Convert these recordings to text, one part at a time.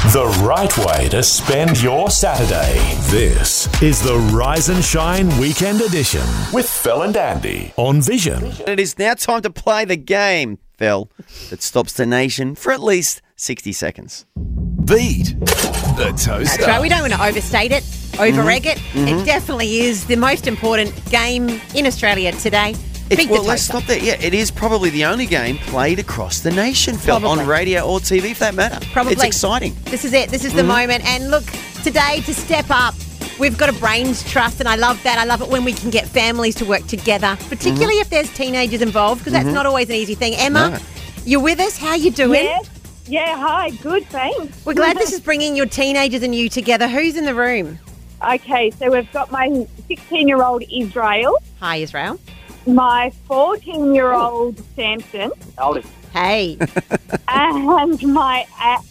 The right way to spend your Saturday. This is the Rise and Shine Weekend Edition with Phil and Andy on Vision. It is now time to play the game, Phil, that stops the nation for at least 60 seconds. Beat the toaster. That's right. We don't want to overstate it, over-egg it. It definitely is the most important game in Australia today. Beat the Let's toaster. stop there. Yeah, it is probably the only game played across the nation, Phil, Probably. on radio or TV for that matter. Probably. It's exciting. This is it. This is the moment. And look, today to step up, we've got a brains trust, and I love that. I love it when we can get families to work together, particularly if there's teenagers involved, because that's not always an easy thing. Emma, No. you're with us. How you doing? Yes. Yeah, hi. Good, thanks. We're glad this is bringing your teenagers and you together. Who's in the room? Okay, so we've got my 16-year-old Israel, Hi, Israel. my 14-year-old Samson, Hey. and my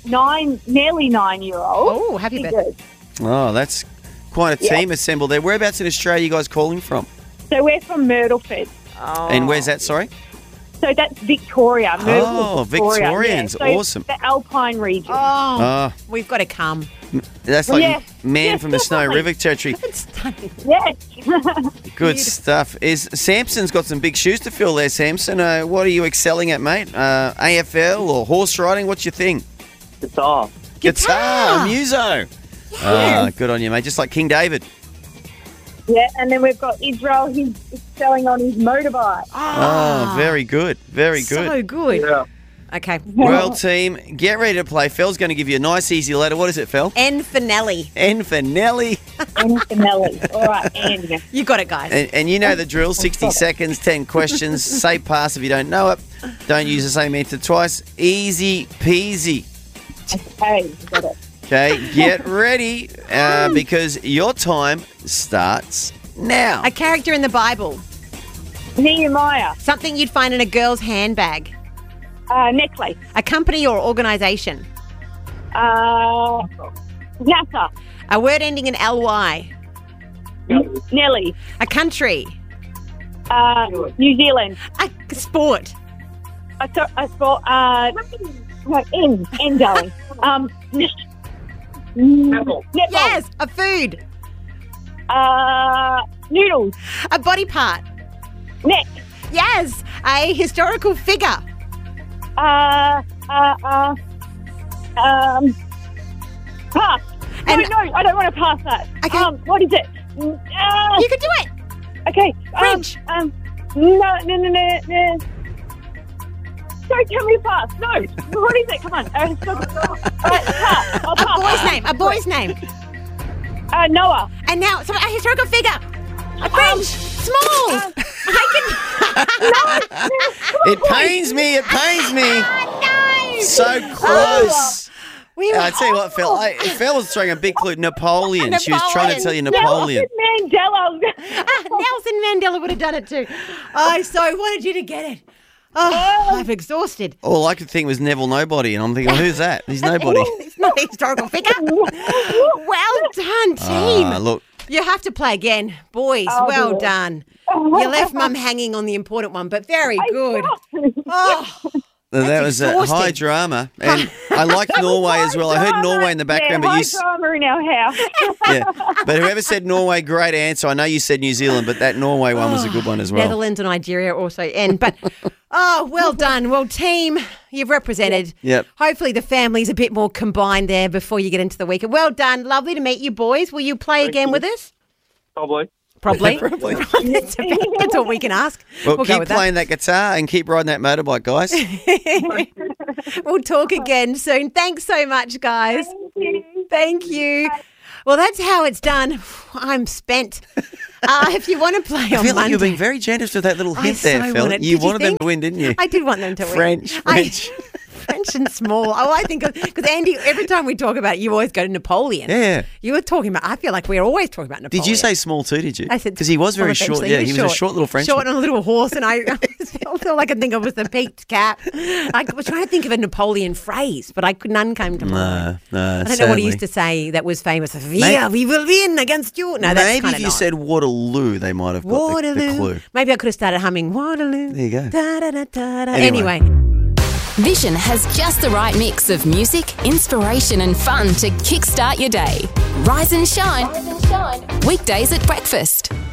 nearly 9-year-old. Oh, happy birthday. Sigurd. Oh, that's quite a team assembled there. Whereabouts in Australia are you guys calling from? So we're from Myrtleford. Oh. And where's that, sorry? So that's Victoria. Myrtleford, Oh, Victoria. Victorians. Yeah, so Awesome. The Alpine region. Oh, we've got to come. That's like Yes. man Yes, from the Snow definitely. River territory. It's stunning. Yes. Good stuff. Samson's got some big shoes to fill there, Samson. What are you excelling at, mate? AFL or horse riding? What's your thing? Guitar. Guitar, muso. Good on you, mate. Just like King David. Yeah, and then we've got Israel. He's excelling on his motorbike. Oh, very good. Very good. So good. Yeah. Okay. Well, team, get ready to play. Phil's going to give you a nice, easy letter. What is it, Phil? N for Nelly. N for Nelly. And Finelli. All right, and You got it, guys. And you know the drill. 60 seconds, 10 questions. Say pass if you don't know it. Don't use the same answer twice. Easy peasy. hey, got it. Okay, get ready because your time starts now. A character in the Bible. Nehemiah. Something you'd find in a girl's handbag. Necklace. A company or organisation. NASA. A word ending in ly. Nelly. A country. New Zealand. A sport. I sport. N, darling. Netball. Yes. A food. Noodles. A body part. Neck. Yes. A historical figure. Pass. And- No, I don't want to pass that. Okay. What is it? You can do it. Okay. French. No. Sorry, tell me to pass. No. What is it? Come on. Pass. I'll A pass. boy's name. A boy's name. Noah. And now, so a historical figure. A French. Small. It pains me. It pains me. No. So close. We were I tell you what, Phil. Phil was throwing a big clue. Napoleon. She was trying to tell you Napoleon. Mandela. Nelson Mandela would have done it too. I so wanted you to get it. Oh, I'm exhausted. All I could think was Neville Nobody, and I'm thinking, well, who's that? He's nobody. It's not a historical figure. Well done, team. Look, You have to play again. Boys, well dear. done. You left Mum hanging on the important one, but very good. Oh, that was exhausting. high drama, and I liked Norway as well. I heard Norway in the background, yeah, but high you, drama in our house. yeah. But whoever said Norway, great answer. I know you said New Zealand, but that Norway one was a good one as well. Netherlands and Nigeria also end. But, well done. Well, team, you've represented. Yep. Hopefully the family's a bit more combined there before you get into the weekend. Well done. Lovely to meet you, boys. Will you play again with us? Probably. Probably. Probably. That's all we can ask. Well, We'll go keep with playing that guitar and keep riding that motorbike, guys. that. We'll talk again soon. Thanks so much, guys. Thank you. Well, that's how it's done. I'm spent. If you want to play I on feel like Monday, you're being very generous with that little I hint there, so Phil. wanted- You Did you wanted them think? to win, didn't you? I did want them to win. French. French and small. Oh, I think because Andy, every time we talk about it, you always go to Napoleon. Yeah. You were talking about. I feel like we're always talking about Napoleon. Did you say small too, did you? I said because he was very well, short. eventually Yeah, he was a short little Frenchman. Short on a little horse, and I felt like I think it was the peaked cap. I was trying to think of a Napoleon phrase, but none came to mind. No, I don't know what he used to say that was famous. Yeah, we will win against you. No, that's Maybe kind if of you said Waterloo, they might have got the Waterloo. clue. Maybe I could have started humming Waterloo. There you go. Da, da, da, da, da. Anyway. Anyway. Vision has just the right mix of music, inspiration and fun to kickstart your day. Rise and shine. Weekdays at breakfast.